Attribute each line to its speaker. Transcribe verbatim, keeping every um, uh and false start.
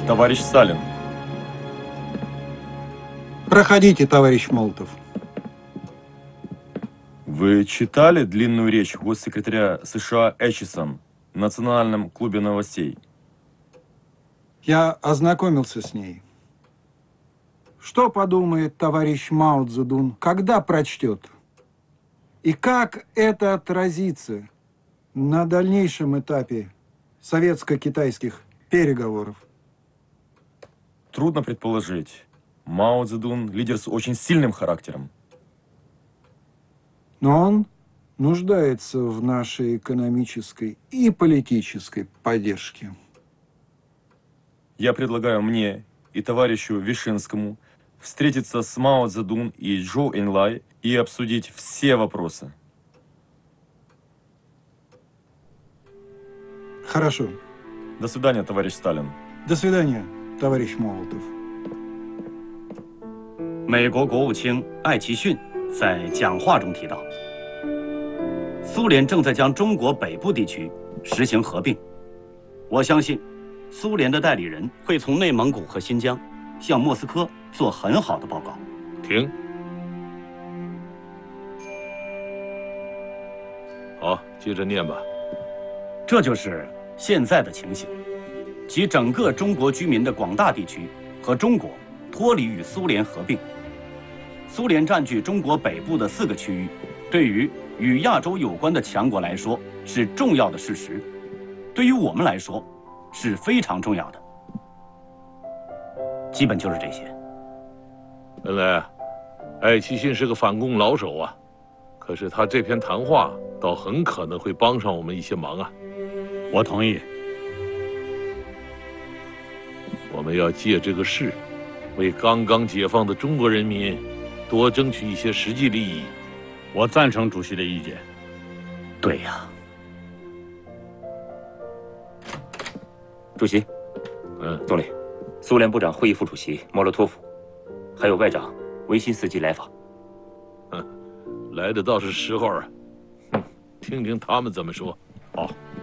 Speaker 1: товарищ Сталин.
Speaker 2: Проходите, товарищ Молотов.
Speaker 1: Вы читали длинную речь госсекретаря США Эчисон в Национальном клубе новостей?
Speaker 2: Я ознакомился с ней. Что подумает товарищ Мао Цзэдун, когда прочтет? И как это отразится на дальнейшем этапе советско-китайских переговоров?
Speaker 1: Трудно предположить. Мао Цзэдун – лидер с очень сильным характером.
Speaker 2: Но он нуждается в нашей экономической и политической поддержке.
Speaker 1: Я предлагаю мне и товарищу Вишинскому встретиться с Мао Цзэдун и Чжоу Энлай и обсудить все вопросы.
Speaker 2: Хорошо.
Speaker 1: До свидания, товарищ Сталин.
Speaker 2: До свидания, товарищ Молотов.
Speaker 3: 美国国务卿艾奇逊在讲话中提到，苏联正在将中国北部地区实行合并。我相信，苏联的代理人会从内蒙古和新疆向莫斯科做很好的报告。
Speaker 4: 停。好，接着念吧。
Speaker 3: 这就是现在的情形，即整个中国居民的广大地区和中国脱离与苏联合并。苏联占据中国北部的四个区域，对于与亚洲有关的强国来说是重要的事实，对于我们来说是非常重要的。基本就是这些。
Speaker 4: 原来，艾奇逊是个反共老手啊，可是他这篇谈话倒很可能会帮上我们一些忙啊。
Speaker 3: 我同意。
Speaker 4: 我们要借这个事，为刚刚解放的中国人民多争取一些实际利益。
Speaker 3: 我赞成主席的意见。对呀。
Speaker 5: 主席，
Speaker 4: 嗯，
Speaker 5: 总理，苏联部长会议副主席莫洛托夫，还有外长维辛斯基来访。
Speaker 4: 哼，来的倒是时候啊。哼，听听他们怎么说。
Speaker 3: 好。